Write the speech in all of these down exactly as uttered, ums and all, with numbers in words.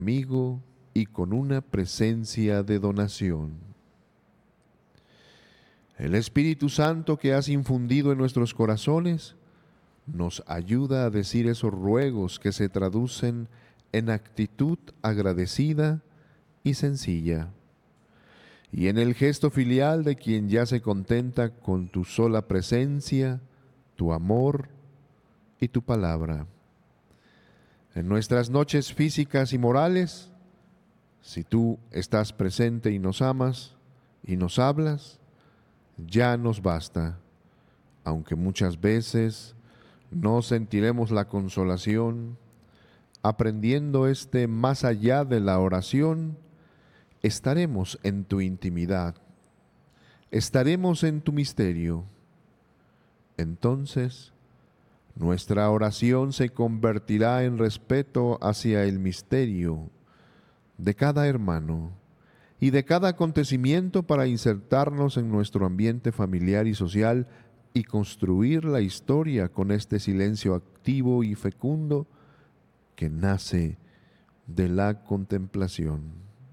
amigo y con una presencia de donación. El Espíritu Santo que has infundido en nuestros corazones nos ayuda a decir esos ruegos que se traducen en actitud agradecida y sencilla, y en el gesto filial de quien ya se contenta con tu sola presencia, tu amor y tu palabra. En nuestras noches físicas y morales, si tú estás presente y nos amas y nos hablas, ya nos basta, aunque muchas veces no sentiremos la consolación. Aprendiendo este más allá de la oración, estaremos en tu intimidad, estaremos en tu misterio. Entonces, nuestra oración se convertirá en respeto hacia el misterio de cada hermano y de cada acontecimiento para insertarnos en nuestro ambiente familiar y social y construir la historia con este silencio activo y fecundo que nace de la contemplación.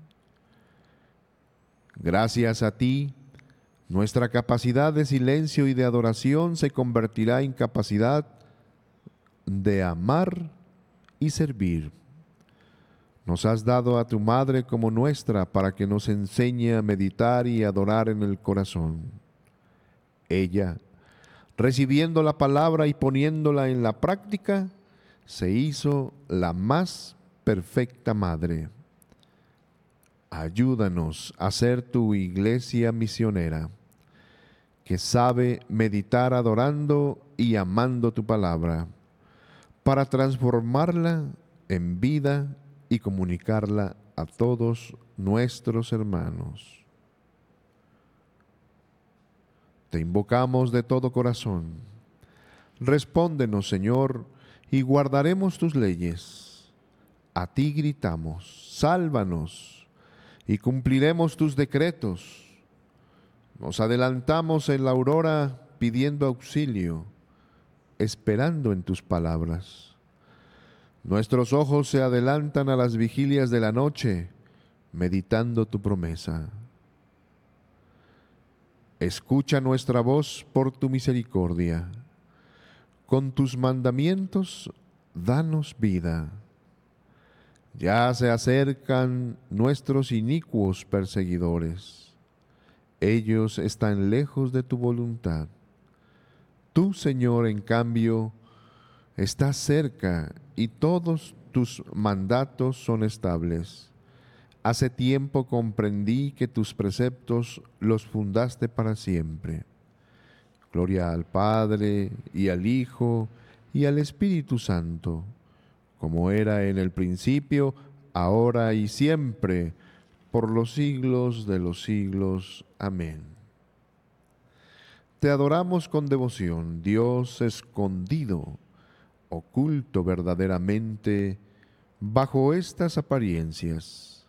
Gracias a ti, nuestra capacidad de silencio y de adoración se convertirá en capacidad de amar y servir. Nos has dado a tu Madre como nuestra para que nos enseñe a meditar y adorar en el corazón. Ella, recibiendo la palabra y poniéndola en la práctica, se hizo la más perfecta madre. Ayúdanos a ser tu iglesia misionera, que sabe meditar adorando y amando tu palabra, para transformarla en vida y comunicarla a todos nuestros hermanos. Te invocamos de todo corazón. Respóndenos, Señor, y guardaremos tus leyes. A ti gritamos, sálvanos, y cumpliremos tus decretos. Nos adelantamos en la aurora pidiendo auxilio, esperando en tus palabras. Nuestros ojos se adelantan a las vigilias de la noche, meditando tu promesa. Escucha nuestra voz por tu misericordia. Con tus mandamientos, danos vida. Ya se acercan nuestros inicuos perseguidores. Ellos están lejos de tu voluntad. Tú, Señor, en cambio, estás cerca y todos tus mandatos son estables. Hace tiempo comprendí que tus preceptos los fundaste para siempre. Gloria al Padre, y al Hijo, y al Espíritu Santo, como era en el principio, ahora y siempre, por los siglos de los siglos. Amén. Te adoramos con devoción, Dios escondido, oculto verdaderamente bajo estas apariencias,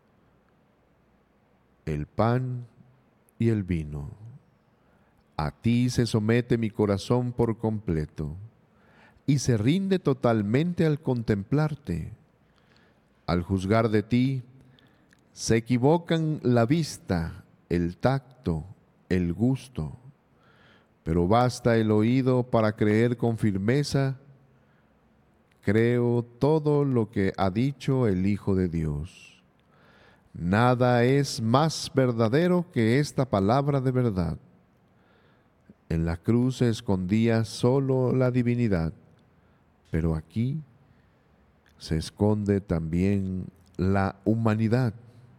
el pan y el vino. A ti se somete mi corazón por completo y se rinde totalmente al contemplarte. Al juzgar de ti, se equivocan la vista, el tacto, el gusto, pero basta el oído para creer con firmeza. Creo todo lo que ha dicho el Hijo de Dios. Nada es más verdadero que esta palabra de verdad. En la cruz se escondía solo la divinidad, pero aquí se esconde también la humanidad.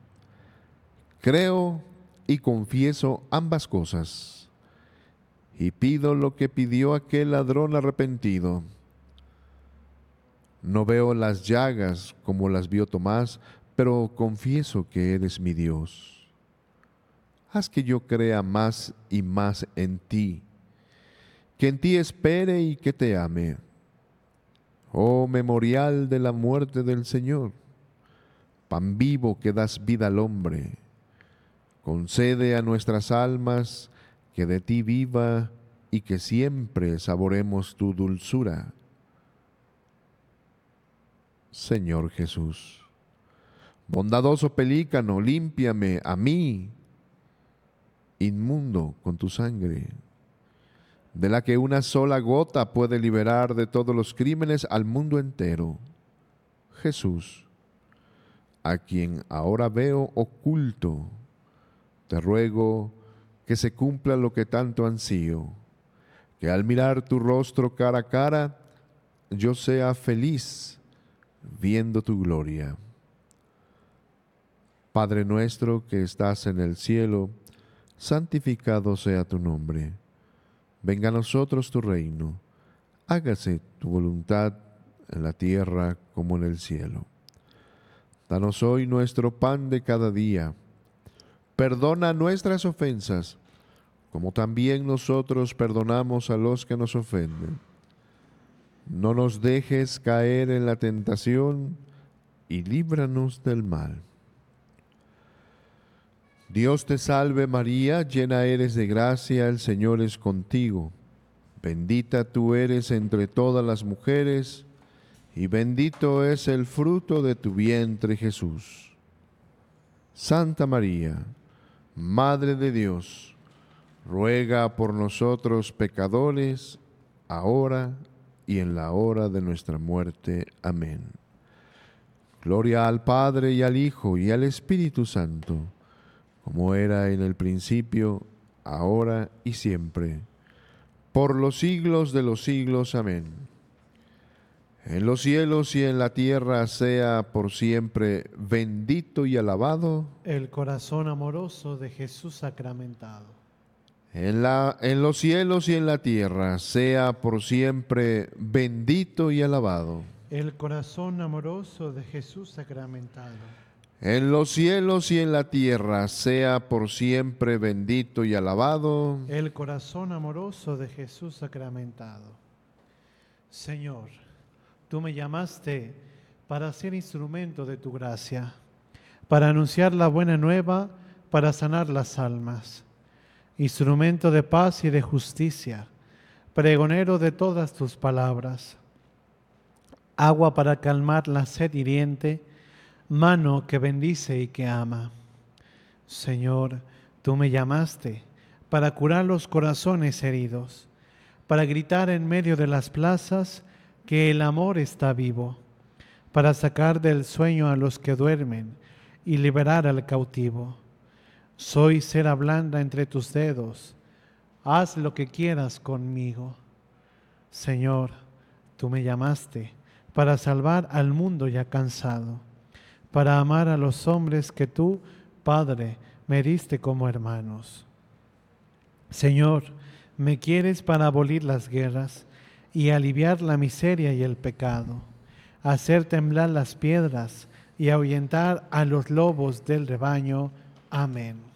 Creo y confieso ambas cosas, y pido lo que pidió aquel ladrón arrepentido. No veo las llagas como las vio Tomás, pero confieso que eres mi Dios. Haz que yo crea más y más en ti, que en ti espere y que te ame. Oh memorial de la muerte del Señor, pan vivo que das vida al hombre, concede a nuestras almas que de ti viva y que siempre saboremos tu dulzura. Señor Jesús, Bondadoso pelícano, límpiame a mí, inmundo, con tu sangre, de la que una sola gota puede liberar de todos los crímenes al mundo entero. Jesús, a quien ahora veo oculto, te ruego que se cumpla lo que tanto ansío, que al mirar tu rostro cara a cara, yo sea feliz viendo tu gloria. Padre nuestro que estás en el cielo, santificado sea tu nombre. Venga a nosotros tu reino. Hágase tu voluntad en la tierra como en el cielo. Danos hoy nuestro pan de cada día. Perdona nuestras ofensas, como también nosotros perdonamos a los que nos ofenden. No nos dejes caer en la tentación y líbranos del mal. Dios te salve María, llena eres de gracia, el Señor es contigo. Bendita tú eres entre todas las mujeres, y bendito es el fruto de tu vientre Jesús. Santa María, Madre de Dios, ruega por nosotros pecadores, ahora y en la hora de nuestra muerte. Amén. Gloria al Padre y al Hijo y al Espíritu Santo, como era en el principio, ahora y siempre, por los siglos de los siglos. Amén. En los cielos y en la tierra sea por siempre bendito y alabado el corazón amoroso de Jesús sacramentado. En, la, en los cielos y en la tierra sea por siempre bendito y alabado el corazón amoroso de Jesús sacramentado. En los cielos y en la tierra sea por siempre bendito y alabado el corazón amoroso de Jesús sacramentado. Señor, tú me llamaste para ser instrumento de tu gracia, para anunciar la buena nueva, para sanar las almas, instrumento de paz y de justicia, pregonero de todas tus palabras, agua para calmar la sed hiriente, mano que bendice y que ama. Señor, tú me llamaste para curar los corazones heridos, para gritar en medio de las plazas que el amor está vivo, para sacar del sueño a los que duermen y liberar al cautivo. Soy cera blanda entre tus dedos, haz lo que quieras conmigo. Señor, tú me llamaste para salvar al mundo ya cansado, para amar a los hombres que tú, Padre, me diste como hermanos. Señor, me quieres para abolir las guerras y aliviar la miseria y el pecado, hacer temblar las piedras y ahuyentar a los lobos del rebaño. Amén.